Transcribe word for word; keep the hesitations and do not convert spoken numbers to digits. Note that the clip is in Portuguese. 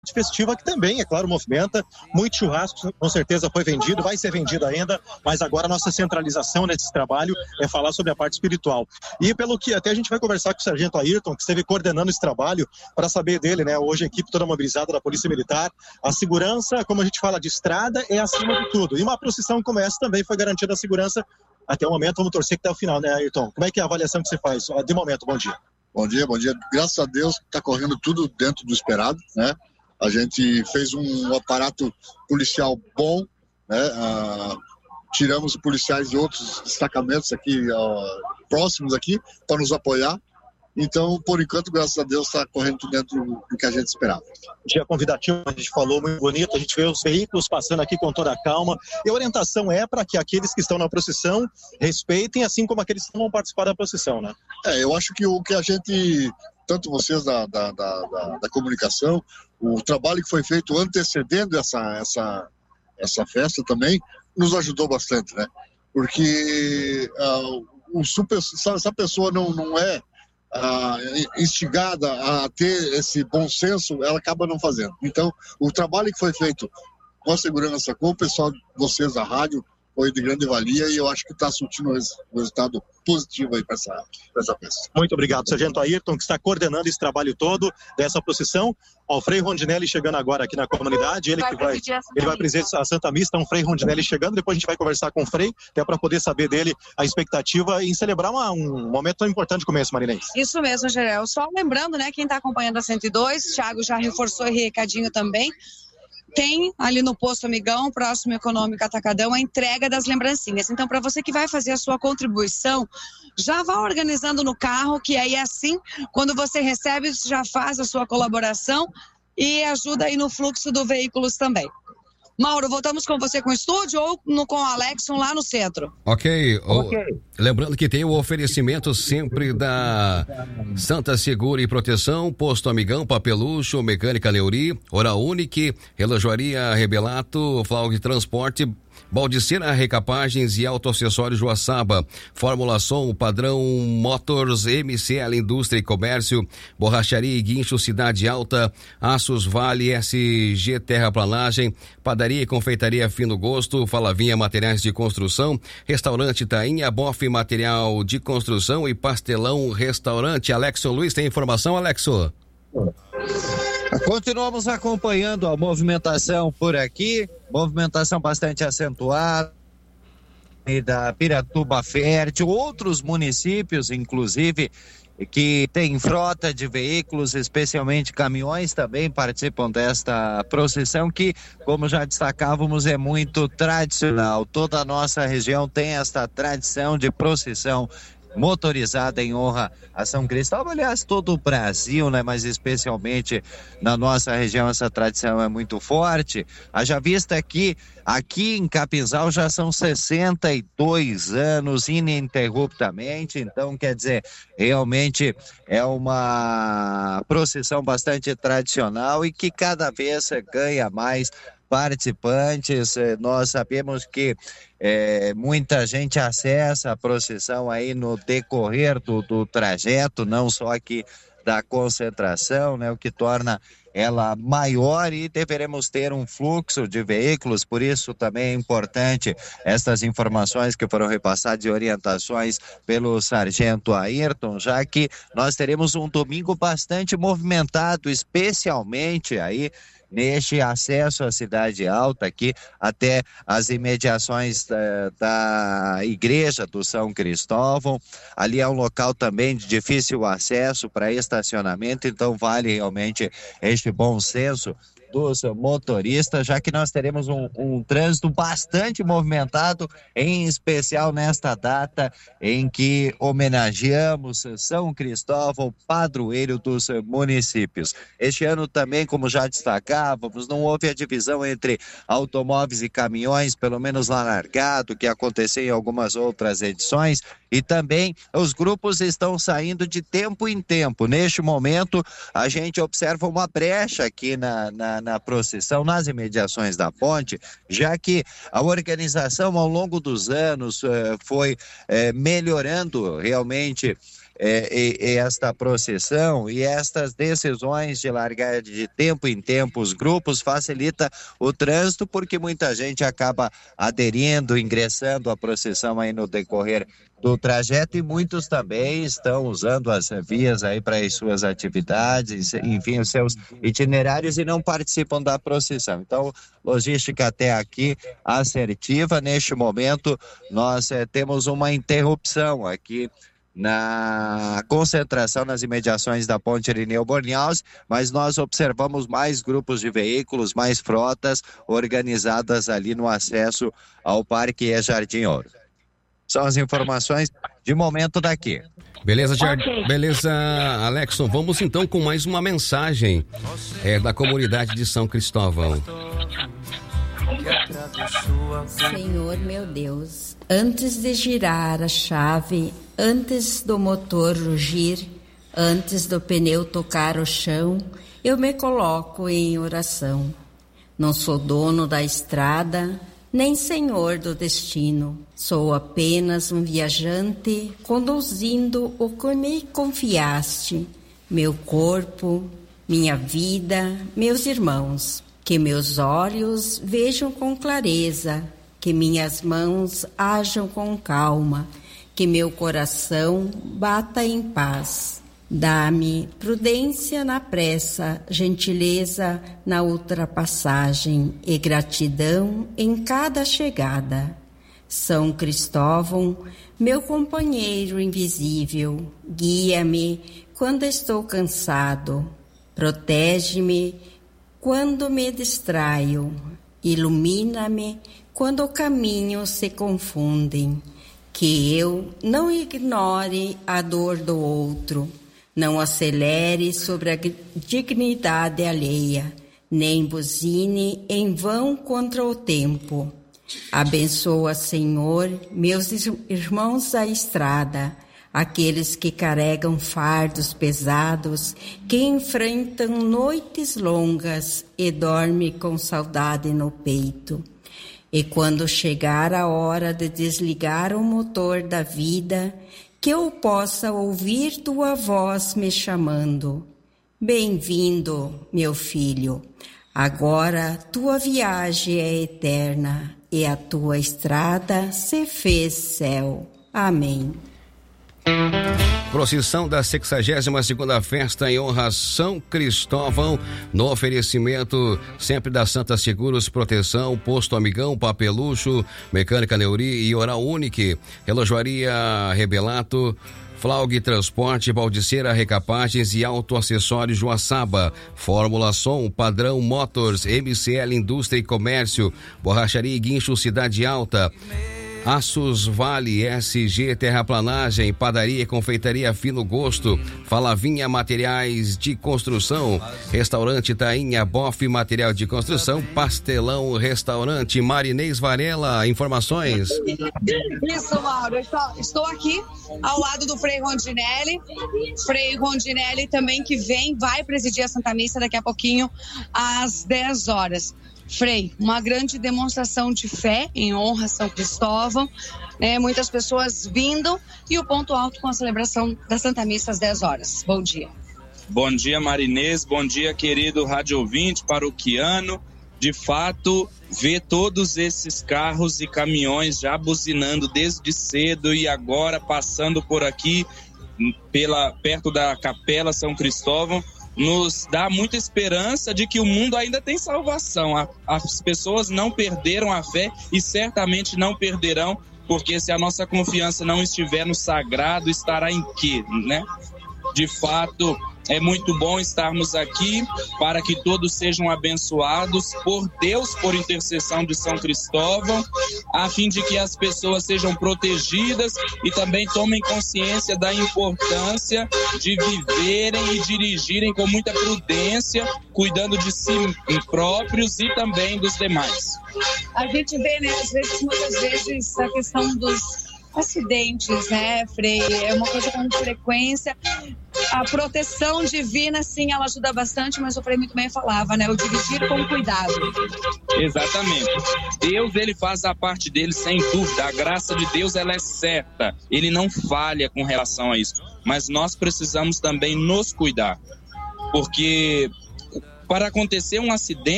festiva que também, é claro, movimenta. Muito churrasco, com certeza foi vendido, vai ser vendido ainda, mas agora a nossa centralização nesse trabalho é falar sobre a parte espiritual. E pelo que até a gente vai conversar com o Sargento Ayrton, que esteve coordenando esse trabalho, para saber dele, né? Hoje a equipe toda mobilizada da Polícia Militar. A segurança, como a gente fala de estrada, é acima de tudo. E uma procissão como essa também foi garantida a segurança até o momento. Vamos torcer que até o final, né, Ayrton? Como é que é a avaliação que você faz? De momento, bom dia. Bom dia, bom dia. Graças a Deus está correndo tudo dentro do esperado, né? A gente fez um aparato policial bom, né? Ah, tiramos policiais de outros destacamentos aqui, ah, próximos aqui, para nos apoiar. Então, por enquanto, graças a Deus, está correndo tudo dentro do que a gente esperava. Dia convidativo, a gente falou, muito bonito, a gente vê os veículos passando aqui com toda a calma, e a orientação é para que aqueles que estão na procissão respeitem, assim como aqueles que não vão participar da procissão, né? É, eu acho que o que a gente, tanto vocês da, da, da, da, da comunicação, o trabalho que foi feito antecedendo essa, essa, essa festa também, nos ajudou bastante, né? Porque uh, o super, se essa pessoa não, não é Uh, instigada a ter esse bom senso, ela acaba não fazendo. Então, o trabalho que foi feito com a segurança, com o pessoal de vocês da rádio, foi de grande valia e eu acho que está surtindo um resultado positivo aí para essa, essa festa. Muito obrigado, Sargento Ayrton, que está coordenando esse trabalho todo dessa procissão. Ó, o Frei Rondinelli chegando agora aqui na comunidade, ele que vai, ele vai presidir a Santa Missa, então o Frei Rondinelli chegando, depois a gente vai conversar com o Frei, até para poder saber dele a expectativa em celebrar uma, um momento tão importante como esse, Marinense. Isso mesmo, Gerel. Só lembrando, né, quem está acompanhando a cento e dois, Thiago já reforçou esse recadinho também. Tem ali no Posto Amigão, próximo Econômico Atacadão, a entrega das lembrancinhas. Então, para você que vai fazer a sua contribuição, já vá organizando no carro, que aí assim, quando você recebe, já faz a sua colaboração e ajuda aí no fluxo do veículos também. Mauro, voltamos com você com o estúdio ou no, com o Alexson lá no centro? Ok. okay. O, lembrando que tem o oferecimento sempre da Santa Segura e Proteção, Posto Amigão, Papelucho, Mecânica Neuri, Oral Unique, Relojoaria Rebelato, Flaug Transporte, Baldicina Recapagens e Autoacessórios Joaçaba, Fórmula Som, Padrão Motors, M C L Indústria e Comércio, Borracharia e Guincho Cidade Alta, Aços Vale, S G Terraplanagem, Padaria e Confeitaria Fino Gosto, Falavinha Materiais de Construção, Restaurante Tainha, Bofe Material de Construção e Pastelão Restaurante. Alexo Luiz, tem informação, Alexo? Continuamos acompanhando a movimentação por aqui, movimentação bastante acentuada da Piratuba Fértil, outros municípios, inclusive, que tem frota de veículos, especialmente caminhões, também participam desta procissão que, como já destacávamos, é muito tradicional. Toda a nossa região tem esta tradição de procissão motorizada em honra a São Cristóvão, aliás, todo o Brasil, né, mas especialmente na nossa região essa tradição é muito forte. Haja vista que aqui em Capinzal já são sessenta e dois anos ininterruptamente, então quer dizer, realmente é uma procissão bastante tradicional e que cada vez ganha mais participantes. Nós sabemos que é, muita gente acessa a procissão aí no decorrer do, do trajeto, não só aqui da concentração, né, o que torna ela maior, e deveremos ter um fluxo de veículos, por isso também é importante estas informações que foram repassadas e orientações pelo Sargento Ayrton, já que nós teremos um domingo bastante movimentado, especialmente aí neste acesso à Cidade Alta, aqui até as imediações da, da igreja do São Cristóvão. Ali é um local também de difícil acesso para estacionamento, então vale realmente este bom senso dos motoristas, já que nós teremos um, um trânsito bastante movimentado, em especial nesta data em que homenageamos São Cristóvão, padroeiro dos municípios. Este ano também, como já destacávamos, não houve a divisão entre automóveis e caminhões, pelo menos lá largado, que aconteceu em algumas outras edições, e também os grupos estão saindo de tempo em tempo. Neste momento, a gente observa uma brecha aqui na, na, na procissão, nas imediações da ponte, já que a organização ao longo dos anos eh, foi eh, melhorando realmente é, é, esta procissão e estas decisões de largar de tempo em tempo os grupos facilita o trânsito, porque muita gente acaba aderindo, ingressando à procissão aí no decorrer do trajeto, e muitos também estão usando as vias aí para as suas atividades, enfim, os seus itinerários, e não participam da procissão. Então, logística até aqui assertiva. Neste momento, nós eh, temos uma interrupção aqui na concentração nas imediações da Ponte Irineu Bornhaus, mas nós observamos mais grupos de veículos, mais frotas organizadas ali no acesso ao Parque e Jardim Ouro. São as informações de momento daqui. Beleza, Jard... okay. Beleza, Alexson. Vamos então com mais uma mensagem é, da comunidade de São Cristóvão. Senhor meu Deus, antes de girar a chave, antes do motor rugir, antes do pneu tocar o chão, eu me coloco em oração. Não sou dono da estrada, nem senhor do destino. Sou apenas um viajante conduzindo o que me confiaste, meu corpo, minha vida, meus irmãos. Que meus olhos vejam com clareza, que minhas mãos ajam com calma, que meu coração bata em paz. Dá-me prudência na pressa, gentileza na ultrapassagem e gratidão em cada chegada. São Cristóvão, meu companheiro invisível, guia-me quando estou cansado, protege-me quando me distraio, ilumina-me quando o caminho se confundem, que eu não ignore a dor do outro, não acelere sobre a dignidade alheia, nem buzine em vão contra o tempo. Abençoa, Senhor, meus irmãos da estrada, aqueles que carregam fardos pesados, que enfrentam noites longas e dormem com saudade no peito. E quando chegar a hora de desligar o motor da vida, que eu possa ouvir tua voz me chamando. Bem-vindo, meu filho. Agora tua viagem é eterna e a tua estrada se fez céu. Amém. Procissão da sexagésima segunda Festa em honra a São Cristóvão, no oferecimento sempre da Santa Seguros Proteção, Posto Amigão, Papelucho, Mecânica Neuri e Oral Unique, Relojoaria Rebelato, Flaug Transporte, Baldiceira Recapagens e Autoacessórios Joaçaba, Fórmula Som, Padrão Motors, M C L Indústria e Comércio, Borracharia e Guincho Cidade Alta, Aços Vale, S G Terraplanagem, Padaria e Confeitaria Fino Gosto, Falavinha Materiais de Construção, Restaurante Tainha Boff Material de Construção, Pastelão Restaurante Marinês Varela. Informações? Isso, Mauro. Estou aqui ao lado do Frei Rondinelli. Frei Rondinelli também, que vem, vai presidir a Santa Missa daqui a pouquinho, às dez horas. Frei, uma grande demonstração de fé em honra a São Cristóvão, né? Muitas pessoas vindo, e o ponto alto com a celebração da Santa Missa às dez horas. Bom dia. Bom dia, Marinês. Bom dia, querido rádio ouvinte, paroquiano. De fato, ver todos esses carros e caminhões já buzinando desde cedo e agora passando por aqui, pela, perto da Capela São Cristóvão, nos dá muita esperança de que o mundo ainda tem salvação. As pessoas não perderam a fé e certamente não perderão, porque se a nossa confiança não estiver no sagrado, estará em quê, né? De fato, é muito bom estarmos aqui para que todos sejam abençoados por Deus, por intercessão de São Cristóvão, a fim de que as pessoas sejam protegidas e também tomem consciência da importância de viverem e dirigirem com muita prudência, cuidando de si próprios e também dos demais. A gente vê, né, às vezes, muitas vezes, a questão dos acidentes, né, Frei? É uma coisa com frequência. A proteção divina, sim, ela ajuda bastante, mas o Frei muito bem falava, né? O dirigir com cuidado. Exatamente. Deus, ele faz a parte dele sem dúvida. A graça de Deus, ela é certa. Ele não falha com relação a isso. mas nós precisamos também nos cuidar, porque para acontecer um acidente